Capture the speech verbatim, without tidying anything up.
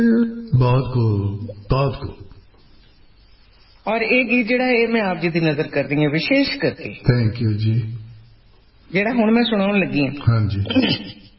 बहुत खूब, बहुत खूब। और ये गीत जिहड़ा है मैं आप जी की नजर कर रही हूँ विशेष करके। थैंक यू जी। जिहड़ा हुण मैं सुनाउण लगी हाँ जी।